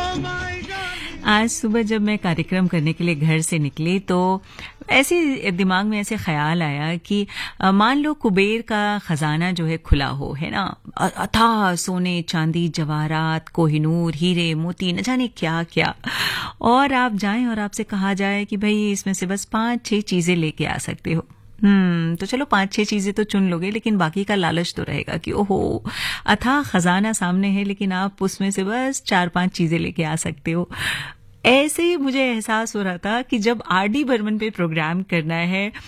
आज सुबह जब मैं कार्यक्रम करने के लिए घर से निकली तो ऐसे दिमाग में ऐसे ख्याल आया कि मान लो कुबेर का खजाना जो है खुला हो, है ना, अथाह सोने चांदी जवाहरात कोहिनूर हीरे मोती न जाने क्या क्या, और आप जाएं और आपसे कहा जाए कि भाई इसमें से बस 5-6 चीजें लेके आ सकते हो। तो चलो 5-6 चीजें तो चुन लोगे, लेकिन बाकी का लालच तो रहेगा कि ओहो अथाह खजाना सामने है, लेकिन आप उसमें से बस 4-5 चीजें लेके आ सकते हो। ऐसे ही मुझे एहसास हो रहा था कि जब आर डी बर्मन पे प्रोग्राम करना है